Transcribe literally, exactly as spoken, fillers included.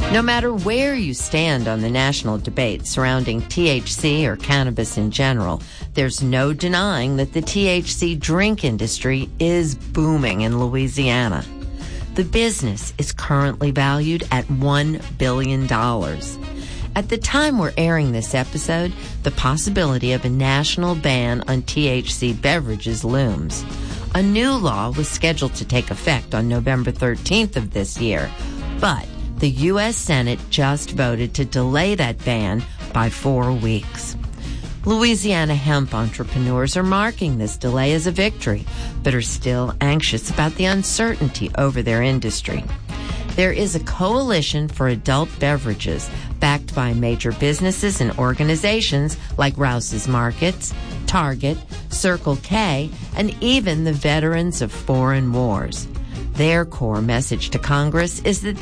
No matter where you stand on the national debate surrounding T H C or cannabis in general, there's no denying that the T H C drink industry is booming in Louisiana. The business is currently valued at one billion dollars. At the time we're airing this episode, the possibility of a national ban on T H C beverages looms. A new law was scheduled to take effect on November thirteenth of this year, but the U S Senate just voted to delay that ban by four weeks. Louisiana hemp entrepreneurs are marking this delay as a victory, but are still anxious about the uncertainty over their industry. There is a coalition for adult beverages backed by major businesses and organizations like Rouse's Markets, Target, Circle K, and even the veterans of foreign wars. Their core message to Congress is that